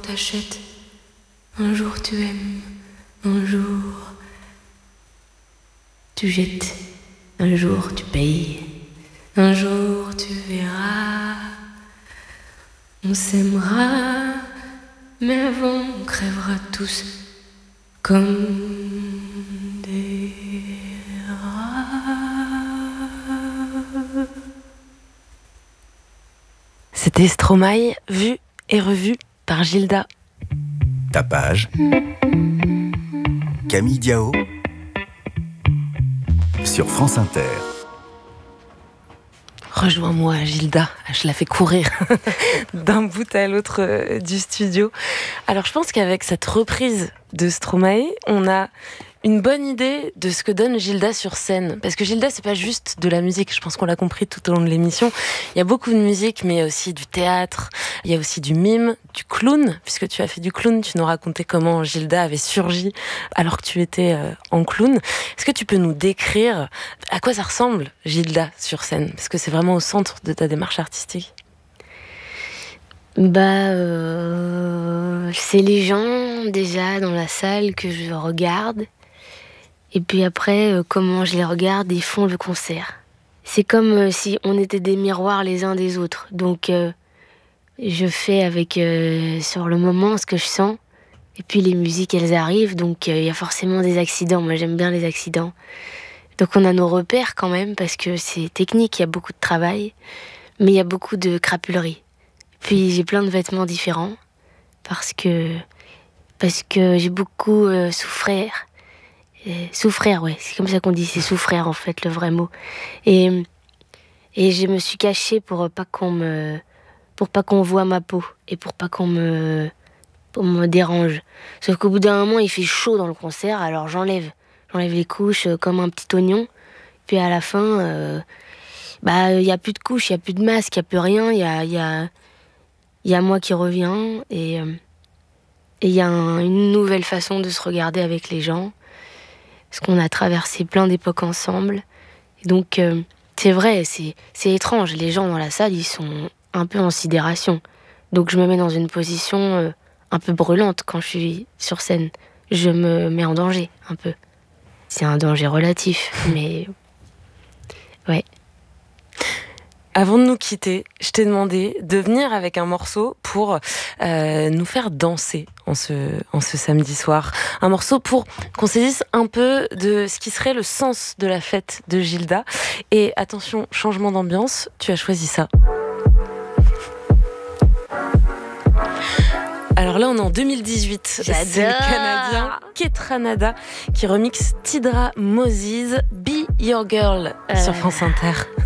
t'achètes, un jour tu aimes, un jour tu jettes, un jour tu payes, un jour tu verras. On s'aimera, mais avant on crèvera tous comme des rats. C'était Stromae, vu et revu par Gilda. Tapage. Camille Diao sur France Inter. Rejoins-moi, Gilda. Je la fais courir d'un bout à l'autre du studio. Alors, je pense qu'avec cette reprise de Stromae, on a une bonne idée de ce que donne Gilda sur scène. Parce que Gilda, c'est pas juste de la musique. Je pense qu'on l'a compris tout au long de l'émission. Il y a beaucoup de musique, mais aussi du théâtre. Il y a aussi du mime, du clown. Puisque tu as fait du clown, tu nous racontais comment Gilda avait surgi alors que tu étais en clown. Est-ce que tu peux nous décrire à quoi ça ressemble, Gilda, sur scène? Parce que c'est vraiment au centre de ta démarche artistique. C'est les gens déjà dans la salle que je regarde. Et puis après, comment je les regarde, ils font le concert. C'est comme si on était des miroirs les uns des autres. Donc, je fais avec, sur le moment, ce que je sens. Et puis les musiques, elles arrivent. Donc, il y a forcément des accidents. Moi, j'aime bien les accidents. Donc, on a nos repères quand même, parce que c'est technique, il y a beaucoup de travail. Mais il y a beaucoup de crapulerie. Puis, j'ai plein de vêtements différents. Parce que j'ai beaucoup souffert. Souffrir, ouais, c'est comme ça qu'on dit, c'est souffrir en fait, le vrai mot. Et je me suis cachée pour pas qu'on voit ma peau et pour me dérange. Sauf qu'au bout d'un moment, il fait chaud dans le concert, alors j'enlève les couches comme un petit oignon. Puis à la fin, il y a plus de couches, il y a plus de masque, il y a plus rien, il y a moi qui reviens et il y a une nouvelle façon de se regarder avec les gens. Parce qu'on a traversé plein d'époques ensemble. Et donc, c'est vrai, c'est étrange. Les gens dans la salle, ils sont un peu en sidération. Donc, je me mets dans une position un peu brûlante quand je suis sur scène. Je me mets en danger, un peu. C'est un danger relatif, mais... ouais. Avant de nous quitter, je t'ai demandé de venir avec un morceau pour nous faire danser en ce samedi soir. Un morceau pour qu'on saisisse un peu de ce qui serait le sens de la fête de Gilda. Et attention, changement d'ambiance, tu as choisi ça. Alors là, on est en 2018. J'adore. C'est le Canadien Ketranada qui remixe Tidra Moses, Be Your Girl sur France Inter.